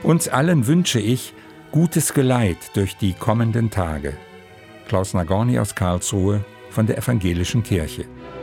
Uns allen wünsche ich gutes Geleit durch die kommenden Tage. Klaus Nagorny aus Karlsruhe von der Evangelischen Kirche.